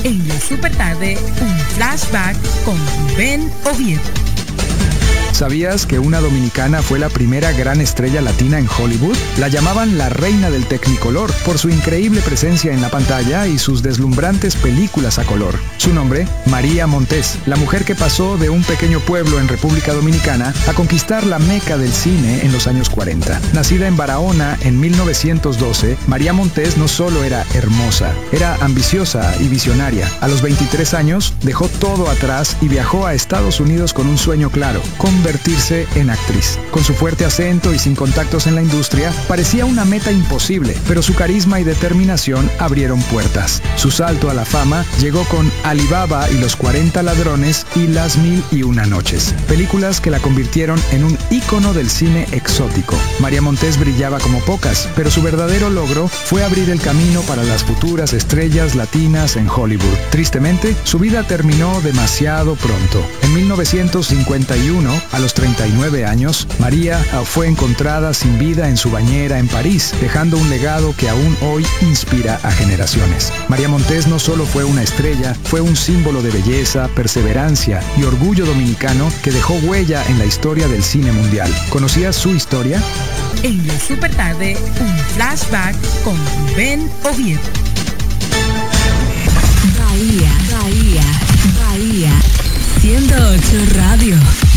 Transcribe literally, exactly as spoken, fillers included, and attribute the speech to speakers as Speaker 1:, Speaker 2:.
Speaker 1: En la super tarde, un flashback con Rubén Oviedo.
Speaker 2: ¿Sabías que una dominicana fue la primera gran estrella latina en Hollywood? La llamaban la reina del Technicolor por su increíble presencia en la pantalla y sus deslumbrantes películas a color. Su nombre, María Montez, la mujer que pasó de un pequeño pueblo en República Dominicana a conquistar la meca del cine en los años cuarenta. Nacida en Barahona en mil novecientos doce, María Montez no solo era hermosa, era ambiciosa y visionaria. A los veintitrés años, dejó todo atrás y viajó a Estados Unidos con un sueño claro: convertirse en actriz. Con su fuerte acento y sin contactos en la industria, parecía una meta imposible, pero su carisma y determinación abrieron puertas. Su salto a la fama llegó con Alibaba y los cuarenta ladrones y Las mil y una noches, películas que la convirtieron en un ícono del cine exótico. María Montez brillaba como pocas, pero su verdadero logro fue abrir el camino para las futuras estrellas latinas en Hollywood. Tristemente, su vida terminó demasiado pronto. En mil novecientos cincuenta y uno, a los treinta y nueve años, María fue encontrada sin vida en su bañera en París, dejando un legado que aún hoy inspira a generaciones. María Montez no solo fue una estrella, fue un símbolo de belleza, perseverancia y orgullo dominicano que dejó huella en la historia del cine mundial. ¿Conocías su historia?
Speaker 1: En la super tarde, un flashback con Rubén Oviedo.
Speaker 3: Bahía, Bahía, Bahía, ciento ocho Radio.